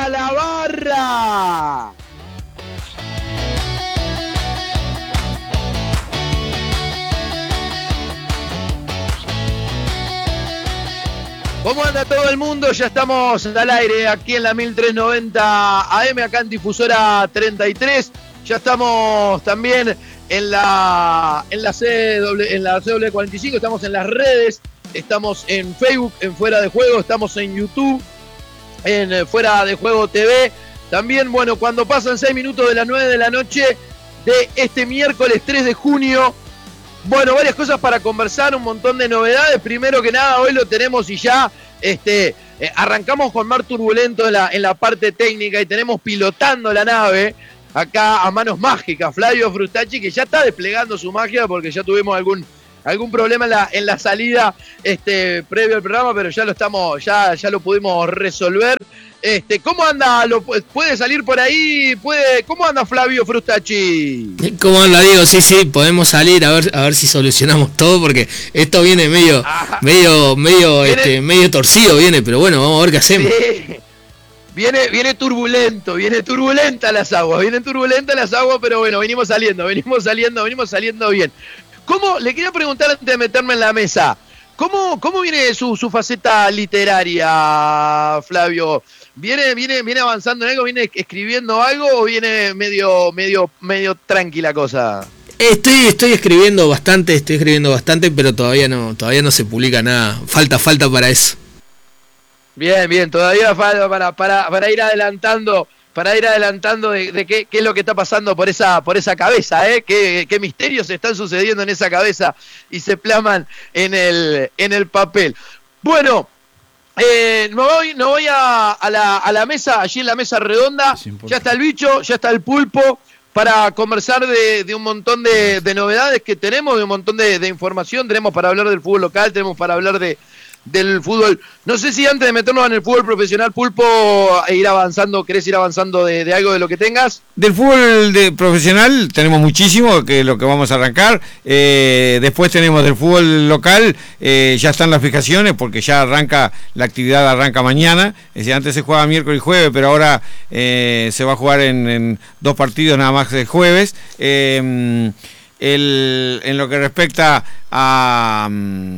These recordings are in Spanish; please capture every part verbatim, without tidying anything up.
a la barra. ¿Cómo anda todo el mundo? Ya estamos al aire aquí en la mil trescientos noventa A M, acá en Difusora treinta y tres. Ya estamos también en la en la C W, en la C W cuarenta y cinco, estamos en las redes, estamos en Facebook, en Fuera de Juego, estamos en YouTube, en Fuera de Juego T V. También, bueno, cuando pasan seis minutos de las nueve de la noche de este miércoles tres de junio, bueno, varias cosas para conversar, un montón de novedades. Primero que nada, hoy lo tenemos y ya este, eh, arrancamos con mar turbulento en la, en la parte técnica y tenemos pilotando la nave acá a manos mágicas, Flavio Frustacchi, que ya está desplegando su magia porque ya tuvimos algún, algún problema en la, en la salida este, previo al programa, pero ya lo estamos, ya, ya lo pudimos resolver. Este, ¿cómo anda? ¿Lo, ¿Puede salir por ahí? ¿Puede? ¿Cómo anda Flavio Frustacchi? ¿Cómo anda, Diego? Sí, sí, podemos salir a ver, a ver si solucionamos todo, porque esto viene medio, Ajá. medio, medio, ¿Viene? Este, medio torcido viene, pero bueno, vamos a ver qué hacemos. Sí. Viene, viene turbulento, viene turbulenta las aguas, vienen turbulentas las aguas, pero bueno, venimos saliendo, venimos saliendo, venimos saliendo bien. ¿Cómo? Le quería preguntar antes de meterme en la mesa, ¿cómo, cómo viene su, su faceta literaria, Flavio? ¿Viene, viene, viene avanzando en algo? ¿Viene escribiendo algo o viene medio, medio, medio tranquila cosa? Estoy, estoy escribiendo bastante, estoy escribiendo bastante, pero todavía no, todavía no se publica nada. Falta, falta para eso. Bien, bien, todavía falta para, para, para ir adelantando, para ir adelantando de, de qué, qué es lo que está pasando por esa, por esa cabeza, ¿eh? Qué, qué misterios están sucediendo en esa cabeza y se plasman en el, en el papel. Bueno. Eh, no voy, no voy a, a, la, a la mesa, allí en la mesa redonda, ya está el bicho, ya está el pulpo, para conversar de, de un montón de, de novedades que tenemos, de un montón de, de información. Tenemos para hablar del fútbol local, tenemos para hablar de del fútbol. No sé si antes de meternos en el fútbol profesional, Pulpo, e ir avanzando, ¿querés ir avanzando de, de algo de lo que tengas? Del fútbol de profesional tenemos muchísimo, que es lo que vamos a arrancar. Eh, después tenemos del fútbol local, eh, ya están las fijaciones, porque ya arranca, la actividad arranca mañana. Es decir, antes se jugaba miércoles y jueves, pero ahora eh, se va a jugar en, en dos partidos nada más el jueves. Eh, el, en lo que respecta a...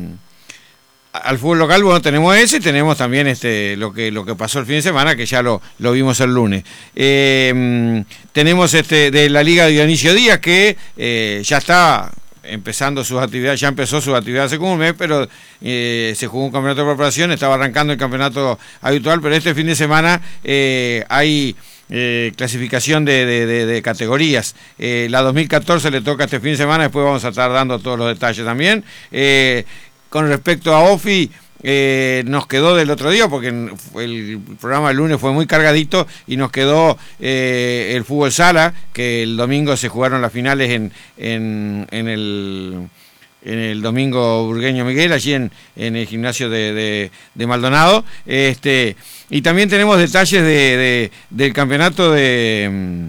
al fútbol local, bueno, tenemos ese, tenemos también este lo que lo que pasó el fin de semana, que ya lo, lo vimos el lunes. Eh, tenemos este de la Liga de Dionisio Díaz, que eh, ya está empezando sus actividades, ya empezó sus actividades hace como un mes, pero eh, se jugó un campeonato de preparación, estaba arrancando el campeonato habitual, pero este fin de semana eh, hay... Eh, clasificación de, de, de, de categorías. Eh, la dos mil catorce le toca este fin de semana, después vamos a estar dando todos los detalles también. Eh, con respecto a Ofi, eh, nos quedó del otro día, porque el programa del lunes fue muy cargadito, y nos quedó eh, el fútbol sala, que el domingo se jugaron las finales en, en, en el... en el Domingo Burgueño Miguel, allí en, en el gimnasio de, de, de Maldonado. Este, y también tenemos detalles de, de, del campeonato de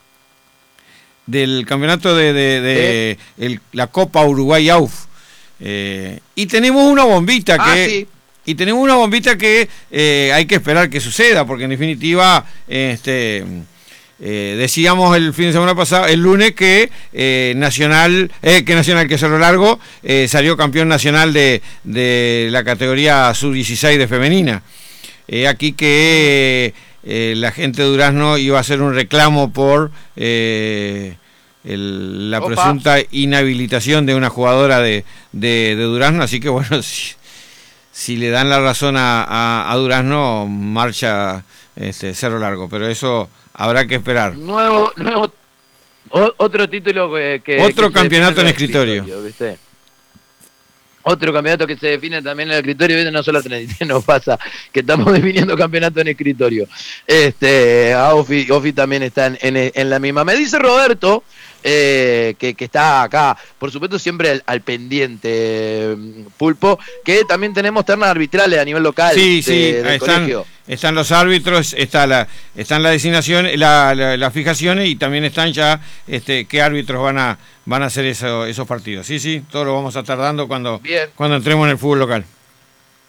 del campeonato de, de, de el, la Copa Uruguay A U F. Eh, y tenemos una bombita que... Ah, sí. Y tenemos una bombita que eh, hay que esperar que suceda, porque en definitiva... este Eh, decíamos el fin de semana pasado, el lunes, que eh, Nacional, eh, que Nacional, que Cerro Largo eh, salió campeón nacional de, de la categoría sub dieciséis de femenina. Eh, aquí que eh, la gente de Durazno iba a hacer un reclamo por eh, el, la Opa. presunta inhabilitación de una jugadora de, de, de Durazno, así que bueno, si, si le dan la razón a, a, a Durazno, marcha este, Cerro Largo, pero eso... habrá que esperar. Nuevo, nuevo, o, otro título que... que otro que campeonato en escritorio. escritorio ¿viste? Otro campeonato que se define también en el escritorio, ¿viste? No solo a treinta y tres nos pasa, que estamos definiendo campeonato en escritorio. Este, a Ofi, Ofi también está en, en, en la misma. Me dice Roberto, eh, que, que está acá, por supuesto siempre al, al pendiente, Pulpo, que también tenemos ternas arbitrales a nivel local. Sí, de, sí, del están, colegio. Están los árbitros, está la, están las designaciones, la, la, las fijaciones, y también están ya este, qué árbitros van a van a hacer eso, esos partidos. Sí, sí, todo lo vamos a estar dando cuando, cuando entremos en el fútbol local.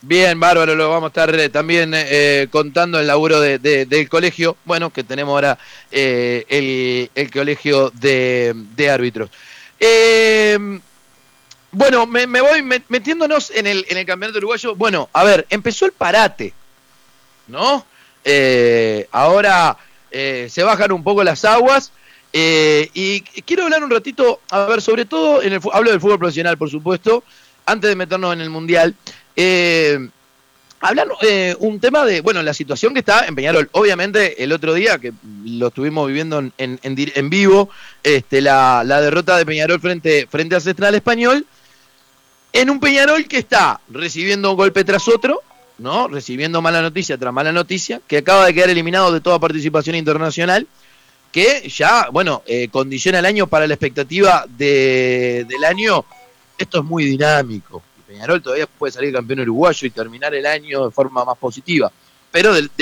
Bien, bárbaro, lo vamos a estar eh, también eh, contando el laburo de, de, del colegio, bueno, que tenemos ahora eh, el, el colegio de, de árbitros. Eh, bueno, me, me voy metiéndonos en el, en el campeonato uruguayo. Bueno, a ver, empezó el parate, ¿no? Eh, ahora eh, se bajan un poco las aguas eh, y quiero hablar un ratito, a ver, sobre todo, en el, hablo del fútbol profesional, por supuesto, antes de meternos en el Mundial. Eh, hablar eh, un tema de, bueno, la situación que está en Peñarol. Obviamente el otro día, que lo estuvimos viviendo en, en, en vivo, este, la, la derrota de Peñarol frente, frente a Central Español, en un Peñarol que está recibiendo un golpe tras otro, ¿no? Recibiendo mala noticia tras mala noticia, que acaba de quedar eliminado de toda participación internacional, que ya, bueno, eh, condiciona el año para la expectativa de, del año. Esto es muy dinámico. Peñarol todavía puede salir campeón uruguayo y terminar el año de forma más positiva. Pero del,